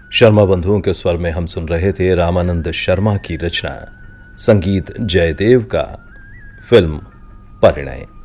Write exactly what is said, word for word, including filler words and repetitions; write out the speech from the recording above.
शर्मा बंधुओं के स्वर में हम सुन रहे थे रामानंद शर्मा की रचना, संगीत जयदेव का, फिल्म परिणय।